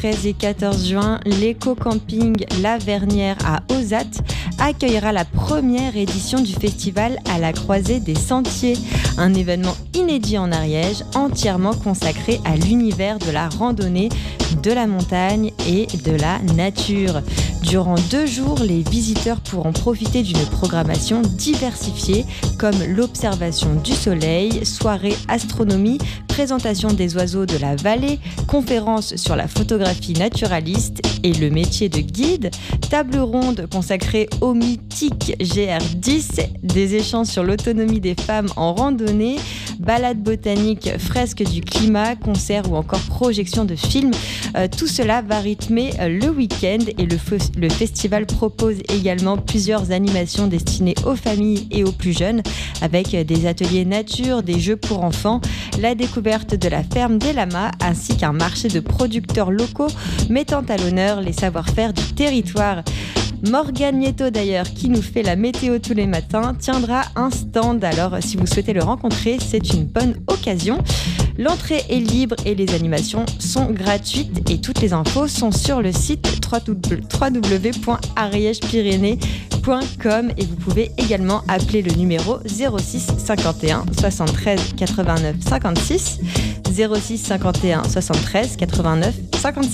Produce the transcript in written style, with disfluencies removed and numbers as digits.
13 et 14 juin, l'éco-camping La Vernière à Ozat accueillera la première édition du festival à la croisée des sentiers, un événement inédit en Ariège, entièrement consacré à l'univers de la randonnée, de la montagne et de la nature. Durant 2 jours, les visiteurs pourront profiter d'une programmation diversifiée comme l'observation du soleil, soirée astronomie, présentation des oiseaux de la vallée, conférences sur la photographie naturaliste et le métier de guide, table ronde consacrée au mythique GR10, des échanges sur l'autonomie des femmes en randonnée, balades botaniques, fresques du climat, concerts ou encore projections de films. Tout cela va rythmer le week-end et le festival propose également plusieurs animations destinées aux familles et aux plus jeunes avec des ateliers nature, des jeux pour enfants, la découverte de la ferme des lamas ainsi qu'un marché de producteurs locaux mettant à l'honneur les savoir-faire du territoire. Morgane Nieto d'ailleurs, qui nous fait la météo tous les matins, tiendra un stand. Alors si vous souhaitez le rencontrer, c'est une bonne occasion. L'entrée est libre et les animations sont gratuites et toutes les infos sont sur le site www.ariègepyrénées.com et vous pouvez également appeler le numéro 06 51 73 89 56 06 51 73 89 56.